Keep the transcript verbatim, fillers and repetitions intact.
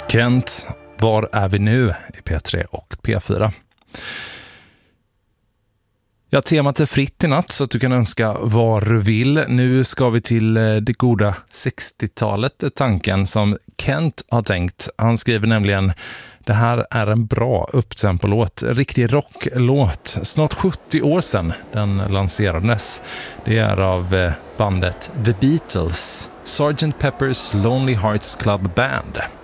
Kent, var är vi nu i P tre och P fyra? Ja, temat är fritt i natt så att du kan önska vad du vill. Nu ska vi till det goda sextiotalet, tanken som Kent har tänkt. Han skriver nämligen: det här är en bra upptempolåt, riktig rocklåt. Snart sjuttio år sedan den lanserades. Det är av bandet The Beatles, Sergeant Pepper's Lonely Hearts Club Band.